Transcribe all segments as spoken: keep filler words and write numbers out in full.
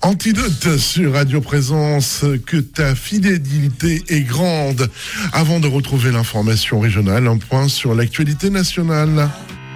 Antidote sur Radio Présence, que ta fidélité est grande. Avant de retrouver l'information régionale, un point sur l'actualité nationale.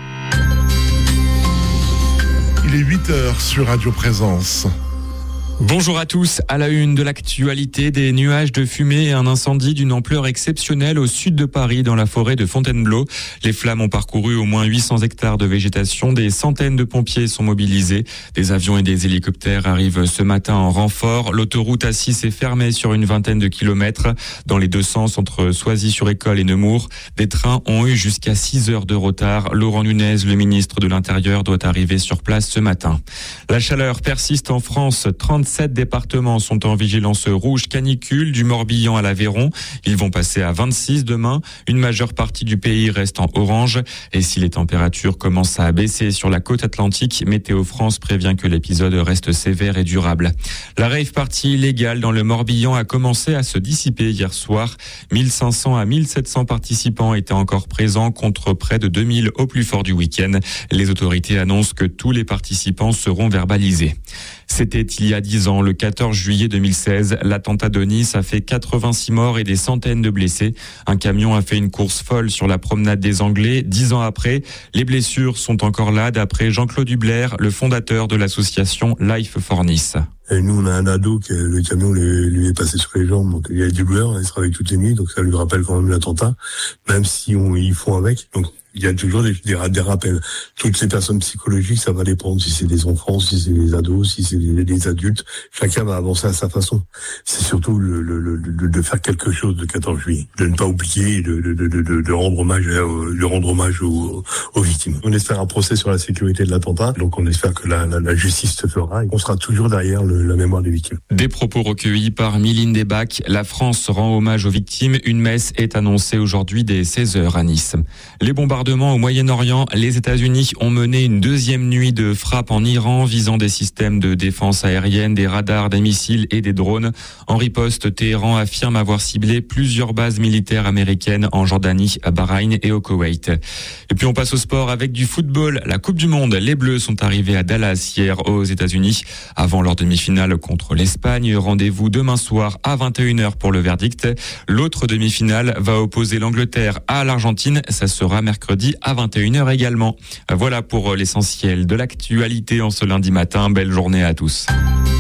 Il est huit heures sur Radio Présence. Bonjour à tous. À la une de l'actualité, des nuages de fumée et un incendie d'une ampleur exceptionnelle au sud de Paris, dans la forêt de Fontainebleau. Les flammes ont parcouru au moins huit cents hectares de végétation. Des centaines de pompiers sont mobilisés. Des avions et des hélicoptères arrivent ce matin en renfort. L'autoroute A six est fermée sur une vingtaine de kilomètres dans les deux sens entre Soisy-sur-École et Nemours. Des trains ont eu jusqu'à six heures de retard. Laurent Nunez, le ministre de l'Intérieur, doit arriver sur place ce matin. La chaleur persiste en France. trente-sept départements sont en vigilance rouge canicule, du Morbihan à l'Aveyron. Ils vont passer à vingt-six demain. Une majeure partie du pays reste en orange. Et si les températures commencent à baisser sur la côte atlantique, Météo France prévient que l'épisode reste sévère et durable. La rave party illégale dans le Morbihan a commencé à se dissiper hier soir. mille cinq cents à mille sept cents participants étaient encore présents contre près de deux mille au plus fort du week-end. Les autorités annoncent que tous les participants seront verbalisés. C'était il y a dix ans, le quatorze juillet deux mille seize. L'attentat de Nice a fait quatre-vingt-six morts et des centaines de blessés. Un camion a fait une course folle sur la promenade des Anglais. Dix ans après, les blessures sont encore là, d'après Jean-Claude Hubler, le fondateur de l'association Life for Nice. Et nous, on a un ado qui, le camion lui, lui est passé sur les jambes, donc il y a des douleurs, il se réveille toutes les nuits, donc ça lui rappelle quand même l'attentat, même si on, ils font avec. Donc il y a toujours des, des, des rappels. Toutes ces personnes psychologiques, ça va dépendre si c'est des enfants, si c'est des ados, si c'est des, des adultes. Chacun va avancer à sa façon. C'est surtout le, le, le, le, de faire quelque chose le quatorze juillet, de ne pas oublier, de, de, de, de, de rendre hommage, de rendre hommage aux, aux victimes. On espère un procès sur la sécurité de l'attentat, donc on espère que la, la, la justice se fera. Et on sera toujours derrière le, la mémoire des victimes. Des propos recueillis par Mylène Desbacs. La France rend hommage aux victimes. Une messe est annoncée aujourd'hui dès seize heures à Nice. Les bombardements au Moyen-Orient, les États-Unis ont mené une deuxième nuit de frappe en Iran visant des systèmes de défense aérienne, des radars, des missiles et des drones. En riposte, Téhéran affirme avoir ciblé plusieurs bases militaires américaines en Jordanie, à Bahreïn et au Koweït. Et puis on passe au sport avec du football. La Coupe du Monde, les Bleus sont arrivés à Dallas hier aux États-Unis avant leur demi-finale contre l'Espagne. Rendez-vous demain soir à vingt et une heures pour le verdict. L'autre demi-finale va opposer l'Angleterre à l'Argentine. Ça sera mercredi à vingt et une heures également. Voilà pour l'essentiel de l'actualité en ce lundi matin. Belle journée à tous.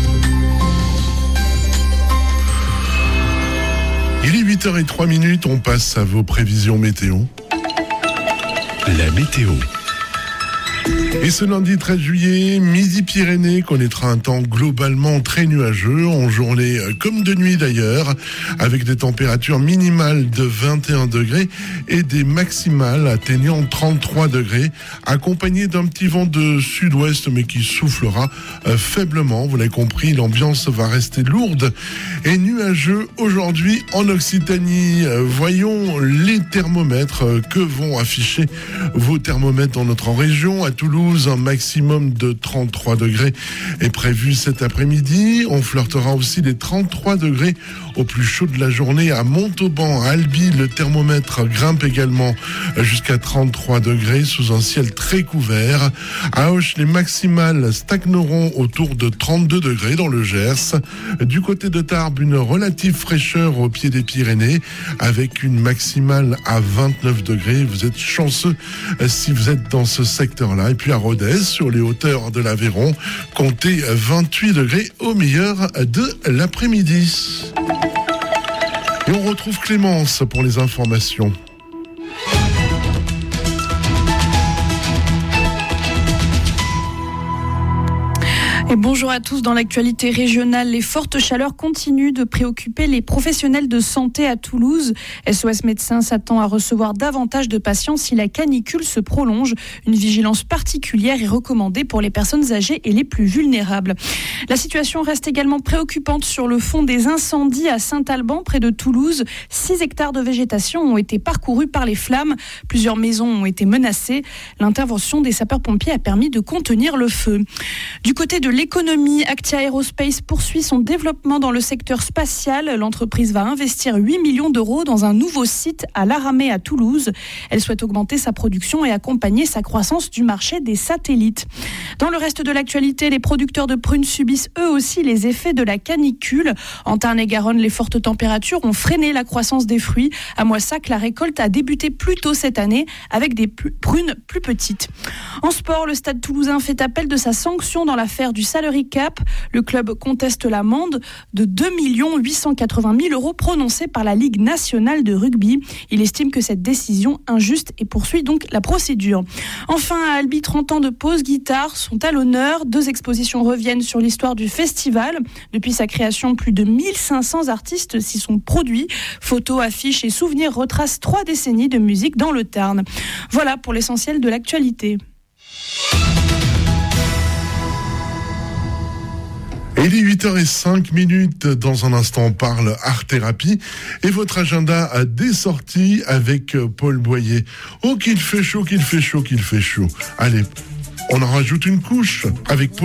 Il est huit heures zéro trois, on passe à vos prévisions météo. La météo. Et ce lundi treize juillet, Midi-Pyrénées connaîtra un temps globalement très nuageux, en journée comme de nuit d'ailleurs, avec des températures minimales de vingt et un degrés et des maximales atteignant trente-trois degrés, accompagnées d'un petit vent de sud-ouest mais qui soufflera euh, faiblement. Vous l'avez compris, l'ambiance va rester lourde et nuageux aujourd'hui en Occitanie. Euh, voyons les thermomètres euh, que vont afficher vos thermomètres dans notre région. À Toulouse, un maximum de trente-trois degrés est prévu cet après-midi. On flirtera aussi les trente-trois degrés au plus chaud de la journée à Montauban, à Albi. Le thermomètre grimpe également jusqu'à trente-trois degrés sous un ciel très couvert. À Auch, les maximales stagneront autour de trente-deux degrés dans le Gers. Du côté de Tarbes, une relative fraîcheur au pied des Pyrénées avec une maximale à vingt-neuf degrés. Vous êtes chanceux si vous êtes dans ce secteur-là. Et puis à Rodez, sur les hauteurs de l'Aveyron, comptez vingt-huit degrés au meilleur de l'après-midi. Et on retrouve Clémence pour les informations. Et bonjour à tous. Dans l'actualité régionale, les fortes chaleurs continuent de préoccuper les professionnels de santé à Toulouse. S O S Médecins s'attend à recevoir davantage de patients si la canicule se prolonge. Une vigilance particulière est recommandée pour les personnes âgées et les plus vulnérables. La situation reste également préoccupante sur le fond des incendies à Saint-Alban, près de Toulouse. Six hectares de végétation ont été parcourus par les flammes. Plusieurs maisons ont été menacées. L'intervention des sapeurs-pompiers a permis de contenir le feu. Du côté de l'économie, Actia Aerospace poursuit son développement dans le secteur spatial. L'entreprise va investir huit millions d'euros dans un nouveau site à l'Aramée à Toulouse. Elle souhaite augmenter sa production et accompagner sa croissance du marché des satellites. Dans le reste de l'actualité, les producteurs de prunes subissent eux aussi les effets de la canicule. En Tarn-et-Garonne, les fortes températures ont freiné la croissance des fruits. À Moissac, la récolte a débuté plus tôt cette année avec des prunes plus petites. En sport, le Stade toulousain fait appel de sa sanction dans l'affaire du Salary Cap. Le club conteste l'amende de deux millions huit cent quatre-vingt mille euros prononcée par la Ligue nationale de rugby. Il estime que cette décision injuste et poursuit donc la procédure. Enfin, à Albi, trente ans de pause guitare sont à l'honneur. Deux expositions reviennent sur l'histoire du festival. Depuis sa création, plus de mille cinq cents artistes s'y sont produits. Photos, affiches et souvenirs retracent trois décennies de musique dans le Tarn. Voilà pour l'essentiel de l'actualité. Et il est huit heures cinq minutes. Dans un instant, on parle art-thérapie. Et votre agenda a des sorties avec Paul Boyer. Oh, qu'il fait chaud, qu'il fait chaud, qu'il fait chaud. Allez, on en rajoute une couche avec Paul.